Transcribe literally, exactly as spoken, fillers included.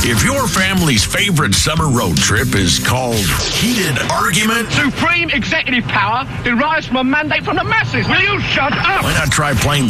If your family's favorite summer road trip is called heated argument, supreme executive power derives from a mandate from the masses. Will you shut up? Why not try playing the